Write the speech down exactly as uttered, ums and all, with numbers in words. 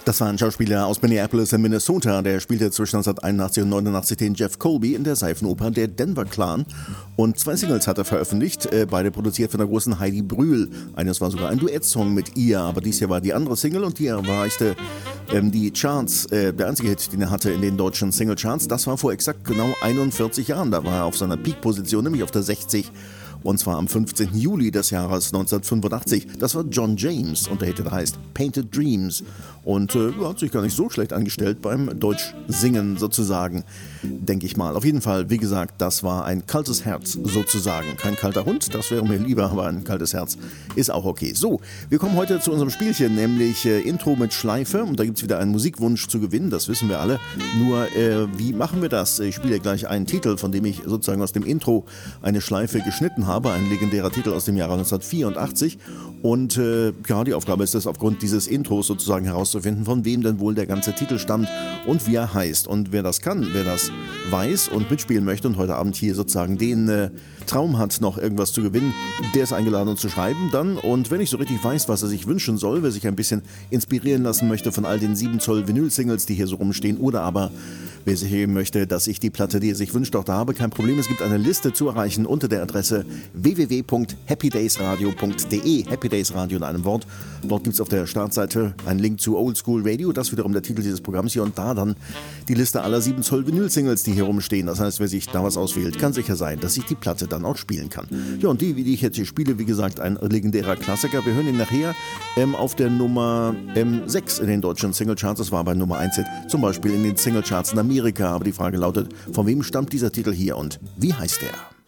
Das war ein Schauspieler aus Minneapolis in Minnesota, der spielte zwischen neunzehnhunderteinundachtzig und neunundachtzig den Jeff Colby in der Seifenoper Der Denver Clan. Und zwei Singles hat er veröffentlicht, äh, beide produziert von der großen Heidi Brühl. Eines war sogar ein Duettsong mit ihr, aber dies hier war die andere Single und die erreichte ähm, die Charts. Äh, der einzige Hit, den er hatte in den deutschen Singlecharts, das war vor exakt genau einundvierzig Jahren. Da war er auf seiner Peak-Position, nämlich auf der sechzig. Und zwar am fünfzehnten Juli des Jahres neunzehnhundertfünfundachtzig. Das war John James und der Hit der heißt Painted Dreams. Und äh, hat sich gar nicht so schlecht angestellt beim Deutsch-Singen sozusagen, denke ich mal. Auf jeden Fall, wie gesagt, das war ein kaltes Herz sozusagen. Kein kalter Hund, das wäre mir lieber, aber ein kaltes Herz ist auch okay. So, wir kommen heute zu unserem Spielchen, nämlich äh, Intro mit Schleife. Und da gibt es wieder einen Musikwunsch zu gewinnen, das wissen wir alle. Nur, äh, wie machen wir das? Ich spiele gleich einen Titel, von dem ich sozusagen aus dem Intro eine Schleife geschnitten habe. Ein legendärer Titel aus dem Jahre neunzehnhundertvierundachtzig. Und äh, ja, die Aufgabe ist es, aufgrund dieses Intros sozusagen herauszufinden, von wem denn wohl der ganze Titel stammt und wie er heißt. Und wer das kann, wer das weiß und mitspielen möchte und heute Abend hier sozusagen den äh, Traum hat, noch irgendwas zu gewinnen, der ist eingeladen, uns zu schreiben dann. Und wenn ich so richtig weiß, was er sich wünschen soll, wer sich ein bisschen inspirieren lassen möchte von all den sieben Zoll Vinyl-Singles, die hier so rumstehen, oder aber wer sich hier möchte, dass ich die Platte, die er sich wünscht, auch da habe, kein Problem. Es gibt eine Liste zu erreichen unter der Adresse w w w punkt happy days radio punkt d e. Happy Days Radio in einem Wort. Dort gibt es auf der Startseite einen Link zu Old School Radio, das wiederum der Titel dieses Programms hier, und da dann die Liste aller sieben Zoll Vinyl-Singles, die hier rumstehen. Das heißt, wer sich da was auswählt, kann sicher sein, dass ich die Platte dann auch spielen kann. Ja, und die, wie die ich jetzt hier spiele, wie gesagt, ein legendärer Klassiker. Wir hören ihn nachher ähm, auf der Nummer ähm, sechs in den deutschen Singlecharts. Das war bei Nummer eins Hit, zum Beispiel in den Singlecharts in Amerika. Aber die Frage lautet, von wem stammt dieser Titel hier und wie heißt der?